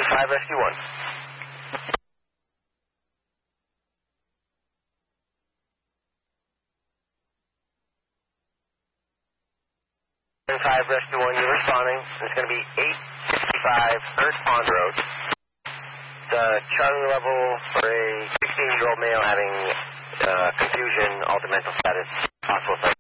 5 Rescue 1. 5 Rescue 1, you're responding. It's going to be 855 Earth Pond Road. The charting level for a 16-year-old male having confusion, altered mental status, possible